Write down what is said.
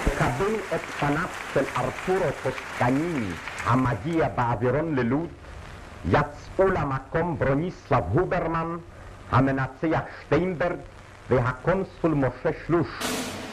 קבל את פניו של ארתורו טוסקניני המגיע באווירון ללוד, יצאו למקום ברוניסלב הוברמן, המנצח שטיינברג והקונסול משה שלוש.